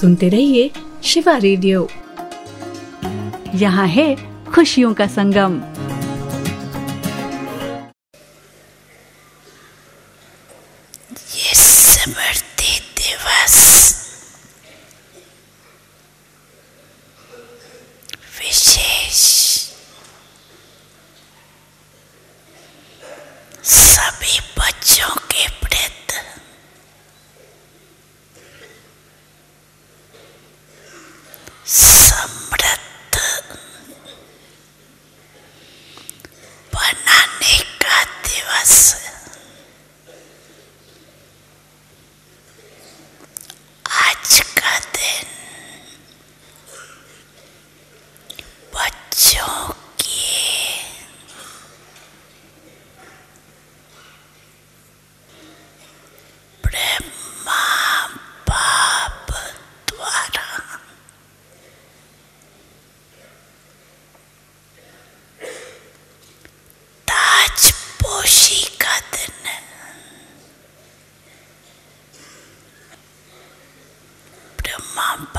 सुनते रहिए शिवा रेडियो। यहाँ है खुशियों का संगम। ये स्मृति दिवस विशेष सभी बच्चों के प्रति समृद्ध बनाने का दिवस। आज का दिन बच्चों की ब्रह्मा बाप द्वारा ताजपोशी का दिन है। ब्रह्मा